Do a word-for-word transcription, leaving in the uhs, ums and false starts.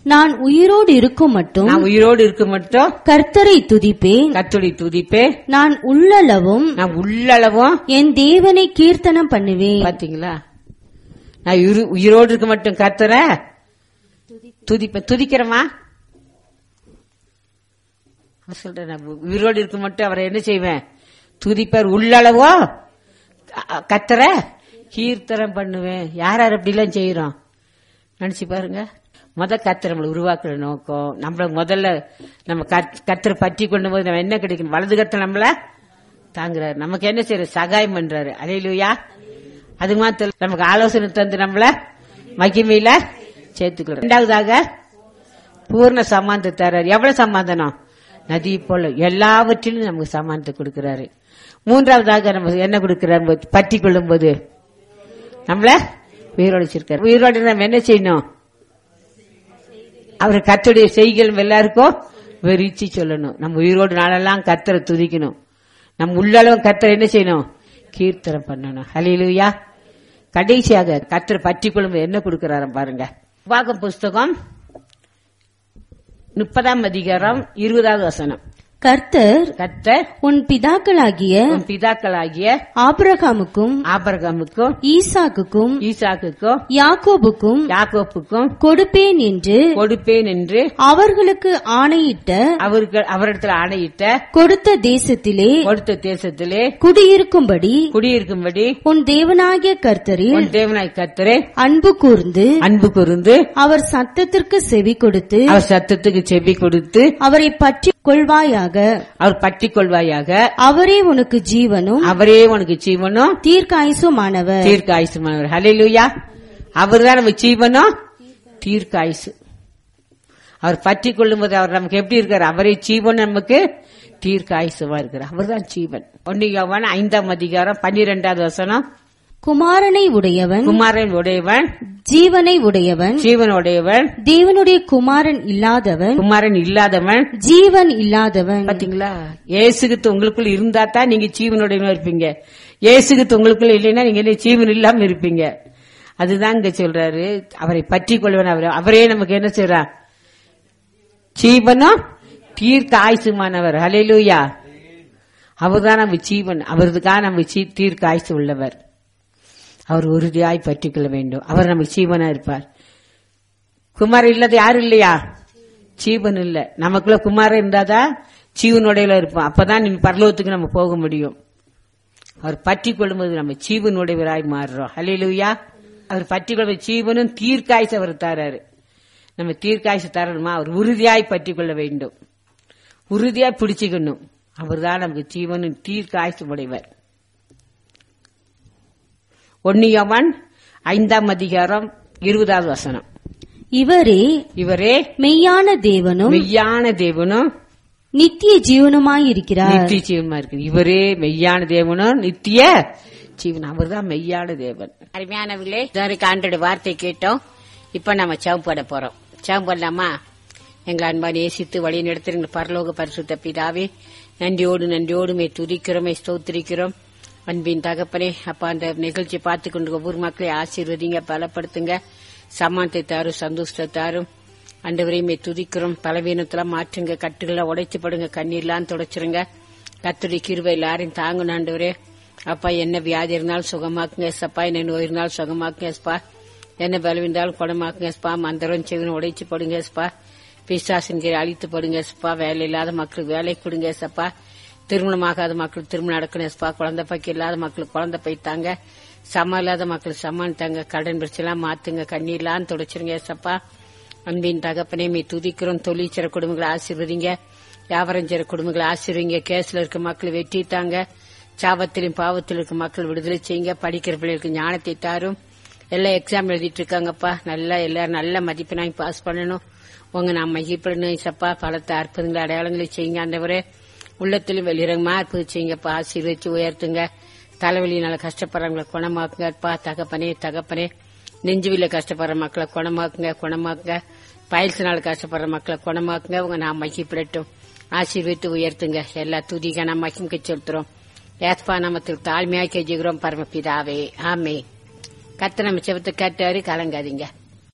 நான் உயிரோடு இருக்கும் மட்டும் நான் உயிரோடு இருக்கும் மட்டும் கர்த்தரை துதிப்பேன். கர்த்தரை துதிப்பேன். நான் உள்ளளவும் நான் உள்ளளவும் என் தேவனை கீர்த்தனம் பண்ணுவேன். பாத்தீங்களா? நான் உயிரோடு இருக்க மட்டும் கர்த்தரை துதிப்பேன். துதிக்கிறமா சொல்றேன். நான் உயிரோடு இருக்க மட்டும் அவரை என்ன செய்வேன்? துதிப்பார். உள்ளளவோ கர்த்தரை கீர்த்தனம் பண்ணுவேன். யார் யார் அப்படி எல்லாம் செய்யறோம் நினைச்சு பாருங்க. முத கர்த்தர் நம்மளை உருவாக்குற நோக்கம், நம்மள முதல்ல நம்ம கர்த்தரை பற்றி கொண்டு போது நம்ம என்ன கிடைக்கும்? வலது கர்த்தர் நம்மள தாங்குறாரு. நமக்கு என்ன செய்யற? சகாயம் பண்றாரு. அல்லேலூயா. அது மாத்திரம் நமக்கு ஆலோசனை தந்து நம்மள மகிமையில சேர்த்துக்கிறோம். இரண்டாவதாக பூர்ண சமாதானத்தை தர்றாரு. எவ்வளவு சமாதானம்? நதி போல எல்லாவற்றிலும் நமக்கு சமாதானத்தை கொடுக்கிறாரு. மூன்றாவதாக நம்ம என்ன கொடுக்கிறார்? பற்றி கொள்ளும் போது நம்மள உயிரோடு வச்சிருக்காரு. உயிரோடு நம்ம என்ன செய்யணும்? அவர் கர்த்தருடைய செய்கள் எல்லாருக்கும் வெறிச்சு சொல்லணும். நம்ம உயிரோடு நாளெல்லாம் கர்த்தரை துதிக்கணும். நம்ம உள்ளளவும் கர்த்தரை என்ன செய்யணும்? கீர்த்தனம் பண்ணணும். ஹல்லேலூயா. கடைசியாக கர்த்தரை பற்றி கொள்ளும் என்ன கொடுக்கிறாரு பாருங்க. உபாகம புஸ்தகம் முப்பதாம் அதிகாரம் இருபதாவது வசனம். கர்த்தர் கர்த்தர் உன் பிதாக்களாகிய உன் பிதாக்களாகிய ஆபிரகாமுக்கும் ஆபிரகாமுக்கும் ஈசாக்குக்கும் ஈசாக்குக்கும் யாக்கோபுக்கும் யாக்கோப்புக்கும் கொடுப்பேன் என்று கொடுப்பேன் என்று அவர்களுக்கு ஆணையிட்ட அவருக்கு அவரிடத்தில் ஆணையிட்ட கொடுத்த தேசத்திலே கொடுத்த தேசத்திலே குடியிருக்கும்படி குடியிருக்கும்படி உன் தேவனாகிய கர்த்தரில் உன் தேவனாய் கர்த்தரே அன்பு கூர்ந்து அன்பு கூர்ந்து அவர் சத்தத்திற்கு செவி கொடுத்து அவர் சத்தத்துக்கு செவி கொடுத்து அவரை பற்றி கொள்வாயாக. அவர் பற்றி கொள்வாயாக. அவரே உனக்கு ஜீவனும் அவரே உனக்கு ஜீவனும் தீர்க்காயுசுமானவர். தீர்க்காயுசுமானவர். ஹல்லேலூயா. அவர் தான் நமக்கு ஜீவனும் தீர்க்காயுசு. அவர் பற்றி கொள்ளும் போது அவர் நமக்கு எப்படி இருக்காரு? அவரே ஜீவன், நமக்கு தீர்க்காயுசுமா இருக்கிறார். அவர் தான் ஜீவன். ஒன்னு யோவான் ஐந்தாம் அதிகாரம் பன்னிரெண்டாவது வசனம். குமாரனை உடையவன் குமாரன் உடையவன் ஜீவனை உடையவன் ஜீவன் உடையவன் தேவனுடைய குமாரன் இல்லாதவன் குமாரன் இல்லாதவன் ஜீவன் இல்லாதவன். பாத்தீங்களா? இயேசுகிறிஸ்து உங்களுக்குள்ள இருந்தா தான் நீங்க ஜீவனுடையவனா இருப்பீங்க. இயேசுகிறிஸ்து உங்களுக்குள்ள இல்லைன்னா நீங்க என்ன ஜீவன் இல்லாம இருப்பீங்க. அதுதான் இங்க சொல்றாரு. அவரை பற்றி கொள்வன் அவர். அவரே நமக்கு என்ன செய்றார்? ஜீவனும் தீர்க்க ஆயுசுமானவர். ஹல்லேலூயா. அவர்தான் நம்ம ஜீவன். அவருக்காக நம்ம தீர்க்க ஆயுசு உள்ளவர். அவர் உறுதியாய் பற்றி கொள்ள வேண்டும். அவர் நமக்கு ஜீவனா இருப்பார். குமாரன் இல்லாத யாரும் இல்லையா? ஜீவன் இல்ல. நமக்குள்ள குமாரன் இருந்தாதான் ஜீவனுடையில இருப்போம். அப்பதான் நீ பரலோகத்துக்கு நம்ம போக முடியும். அவர் பற்றி கொள்ளும்போது நம்ம ஜீவனுடையவராய் மாறுறோம். ஹல்லேலூயா. அவர் பற்றி கொள்வது ஜீவனும் தீர்க்காய்ச்சி அவர் தராரு. நம்ம தீர்க்காய்ச்சி தரணுமா? அவர் உறுதியாய் பற்றி கொள்ள வேண்டும். உறுதியாய் பிடிச்சுக்கணும். அவர் தான் நமக்கு ஜீவனும் தீர்க்காய்ச்சி உடையவர். ஒன்னு யோவான் ஐந்தாம் அதிகாரம் இருபதாவது வசனம். இவரே இவரே மெய்யான தேவனும் மெய்யான தேவனும் நித்திய ஜீவனுமாயிருக்கிறார். நித்திய ஜீவனுமா இருக்கு. இவரே மெய்யான தேவனும் நித்திய ஜீவன். அவர் தான் மெய்யான தேவன். அருமையானவர்களே, இதற்கு ஆண்டோட வார்த்தை கேட்டோம். இப்ப நம்ம ஜெபம் பண்ண போறோம். ஜெபம் பண்ணலாமா? எங்களை அன்பா நேசித்து வழி நடத்துகிற பரலோக பரிசுத்த பிதாவே, நன்றியோடு நன்றியோடுமே துதிக்கிறோமே ஸ்தோத்திரிக்கிறோம். அன்பின் தகப்பனே, அப்பா அந்த நிகழ்ச்சி பார்த்து கொண்டு ஒவ்வொரு மக்களை ஆசீர்வதிங்க, பலப்படுத்துங்க, சமானத்தை தாரும், சந்தோஷத்தை தாரும். ஆண்டவரையுமே துதிக்கிறோம். பலவீனத்தெல்லாம் மாற்றுங்க, கட்டுகளை உடைச்சு படுங்க, கண்ணீர்லாம் தொடச்சிருங்க. கர்த்தருடைய கிருபை எல்லாரையும் தாங்கணும் ஆண்டவரே. அப்பா என்ன வியாதி இருந்தாலும் சுகமாக்குங்க எஸ்ப்பா, என்ன நோய் இருந்தாலும் சுகமாக்குங்க எஸ்ப்பா, என்ன பலவீனாலும் குணமாக்குங்க எஸ்ப்பா. மந்திரம் செவினும் உடைச்சு படுங்க எஸ்ப்பா. பிசாசின் கீழ் அழித்து படுங்க எஸ்ப்பா. வேலை இல்லாத மக்களுக்கு வேலை கொடுங்க எஸ்ப்பா. திருமணமாகாத மக்களுக்கு திருமணம் நடக்கணும் எஸ்ப்பா. குழந்தை பைக்கு இல்லாத மக்களுக்கு குழந்தை பைத்தாங்க. சமம் இல்லாத மக்களுக்கு சமான் தாங்க. கடன் பிரச்சனைலாம் மாத்துங்க, கண்ணீர்லாம் தொடச்சிருங்க எஸ்ப்பா. அன்பின் தகப்பனே மீ துதிக்கிறோம். தொழிற்சிற குடும்பங்களை ஆசீர்வதிங்க, வியாபாரம் செய்ற குடும்பங்களை ஆசீர்வதிங்க. கேஸ்ல இருக்க மக்கள் வெற்றி தாங்க. சாபத்திலும் பாவத்தில் இருக்க மக்கள் விடுதலை செய்யுங்க. படிக்கிற பிள்ளைகளுக்கு ஞானத்தை தாரும். எல்லாம் எக்ஸாம் எழுதிட்டு இருக்காங்கப்பா, நல்லா எல்லாரும் நல்ல மதிப்பெண்ணாய் பாஸ் பண்ணணும். உங்க நான் மகிப்படணும் சப்பா. பலத்தை அற்புதங்களை அடையாளங்களை செய்யுங்க ஆண்டவரே. உள்ளத்திலும் வெளியிறங்கமா அற்புதம் செய்யுங்கப்பா. ஆசீர்வதிச்சு உயர்த்துங்க. தலைவலியினால கஷ்டப்படுறவங்களை குணமாக்குங்கப்பா. தகப்பனே தகப்பனே, நெஞ்சுவில கஷ்டப்படுற மக்களை குணமாக்குங்க குணமாக்குங்க. பயிற்சினால கஷ்டப்படுற மக்களை குணமாக்குங்க. உங்க நான் மகிப்படட்டும். ஆசீர்வதித்து உயர்த்துங்க. எல்லா துதிக நான் மகிமுக செலுத்துறோம். ஏஸ்பா நாமத்தில் தாழ்மையா கெஞ்சுகிறோம் பரமபிதாவே, ஆமே. கர்த்தர் நம்ம செபத்தை கேட்டாரு, கலங்காதீங்க.